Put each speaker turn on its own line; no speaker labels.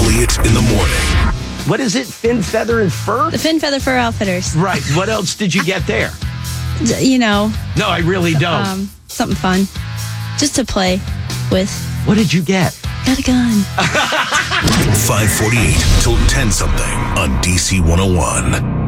Elliott in the morning.
What is it? Fin, Feather, and Fur?
The Fin Feather Fur Outfitters.
Right. What else did you get there?
You know.
No, I really don't.
Something fun. Just to play with.
What did you get?
Got a gun.
548 till 10 something on DC 101.